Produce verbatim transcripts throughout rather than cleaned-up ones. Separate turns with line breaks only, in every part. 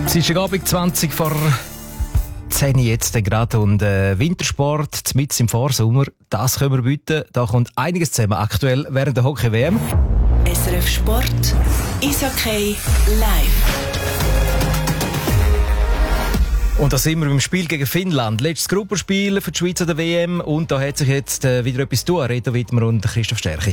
Es ist Abend zwanzig vor zehn jetzt gerade und äh, Wintersport mitten im Vorsommer, das können wir bieten. Da kommt einiges zusammen aktuell während der Hockey-W M.
S R F Sport, Eishockey live.
Und da sind wir beim Spiel gegen Finnland. Letztes Gruppenspiel für die Schweiz an der W M und da hat sich jetzt äh, wieder etwas zu tun. Reto Wittmer und Christoph Stärchi.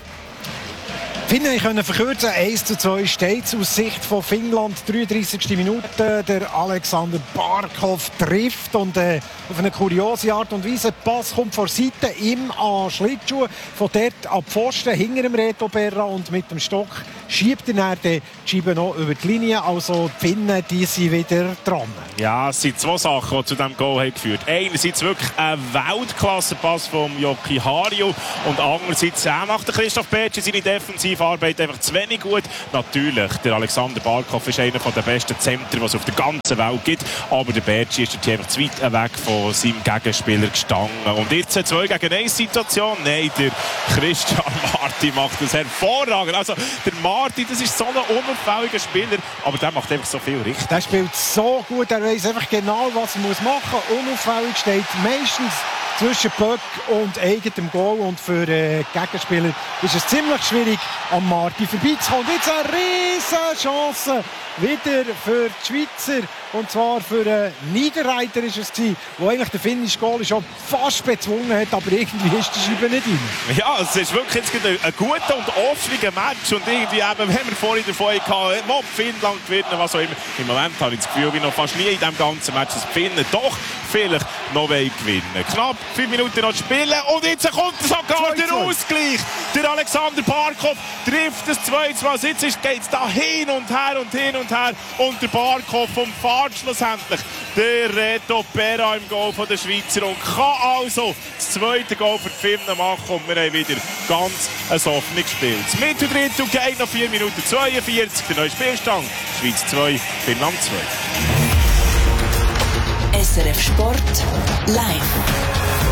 Finnen können verkürzen. eins zu zwei steht es aus Sicht von Finnland. dreiunddreissigste Minute. Der Alexander Barkov trifft und äh, auf eine kuriose Art und Weise. Der Pass kommt von Seite ihm an Schlittschuh. Von dort ab Pfosten hinter dem Reto Berra und mit dem Stock schiebt er dann die Scheibe noch über die Linie. Also die Finnen, die sind wieder dran.
Ja, es sind zwei Sachen, die zu diesem Goal haben geführt haben. Einerseits wirklich ein Weltklasse-Pass von Joki Harju und andererseits auch macht der Christoph Bertschi seine Defensivarbeit einfach zu wenig gut. Natürlich, der Alexander Barkov ist einer der besten Zentren, die es auf der ganzen Welt gibt, aber der Bertschi ist einfach zu weit weg von seinem Gegenspieler gestanden. Und jetzt eine zwei gegen eins Situation. Nein, der Christian Marti macht das hervorragend. Also der Marti, das ist so ein unauffälliger Spieler, aber der macht einfach so viel richtig.
Der spielt so gut, er weiß einfach genau, was er machen muss. Unauffällig steht meistens zwischen Böck und eigenem Goal. Und für äh, Gegenspieler ist es ziemlich schwierig, am Marti vorbeizukommen. Jetzt eine riesen Chance wieder für die Schweizer. Und zwar für einen Niederreiter ist es gewesen, der eigentlich den finnischen Goal schon fast bezwungen hat, aber irgendwie ist die Scheibe nicht rein.
Ja, es ist wirklich ein guter und offener Match. Und irgendwie eben, wenn wir vorhin davon hatten, Mob Finnland gewinnen, was auch immer. Im Moment habe ich das Gefühl, wie noch fast nie in diesem ganzen Match, dass die Finnen doch vielleicht noch gewinnen. Knapp fünf Minuten noch spielen und jetzt kommt sogar der Ausgleich. Der Alexander Barkov trifft das zwei zu zwei. Jetzt geht es da hin und her und hin und her. Und der Barkov vom Fahrt schlussendlich der Reto Berra im Goal von der Schweizer und kann also das zweite Goal für die Finnen machen. Und wir haben wieder ganz ein offenes Spiel. Das Mitteldrittel geht noch vier Minuten zweiundvierzig. Der neue Spielstand. Schweiz zwei, Finnland zwei.
S R F Sport live.